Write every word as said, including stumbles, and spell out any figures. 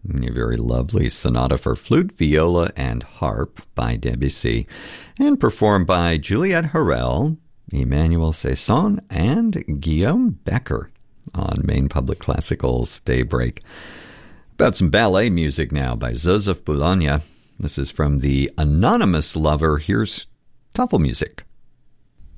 A very lovely sonata for flute, viola, and harp by Debussy, and performed by Juliette Harel, Emmanuel Saison, and Guillaume Becker on Maine Public Classical's Daybreak. About some ballet music now by Joseph Boulogne. This is from The Anonymous Lover. Here's Tafelmusik.